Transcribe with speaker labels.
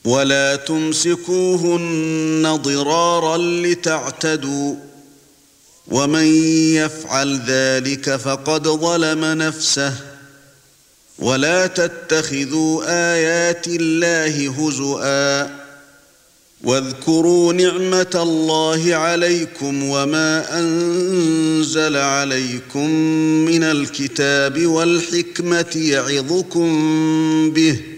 Speaker 1: ولا تمسكوهن ضرارا لتعتدوا ومن يفعل ذلك فقد ظلم نفسه ولا تتخذوا آيات الله هزؤا واذكروا نعمة الله عليكم وما أنزل عليكم من الكتاب والحكمة يعظكم به